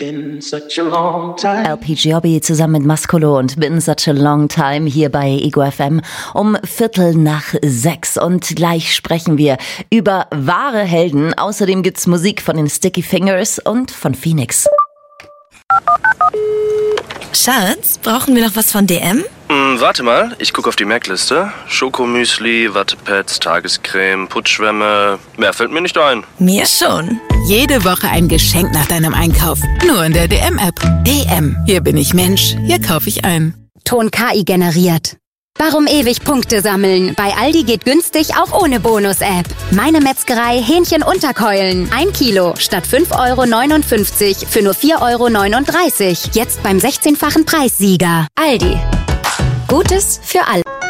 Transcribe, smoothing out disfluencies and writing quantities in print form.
been such a long time. LP Giobbi zusammen mit Mascolo und Been Such a Long Time hier bei Ego FM um 5:45. Und gleich sprechen wir über wahre Helden. Außerdem gibt's Musik von den Sticky Fingers und von Phoenix. Schatz, brauchen wir noch was von DM? Warte mal, ich gucke auf die Merkliste. Schokomüsli, Wattepads, Tagescreme, Putzschwämme. Mehr fällt mir nicht ein. Mir schon. Jede Woche ein Geschenk nach deinem Einkauf. Nur in der DM-App. DM. Hier bin ich Mensch. Hier kaufe ich ein. Ton KI generiert. Warum ewig Punkte sammeln? Bei Aldi geht günstig auch ohne Bonus-App. Meine Metzgerei Hähnchenunterkeulen. 1 Kilo statt 5,59 € für nur 4,39 €. Jetzt beim 16-fachen Preissieger. Aldi. Gutes für alle.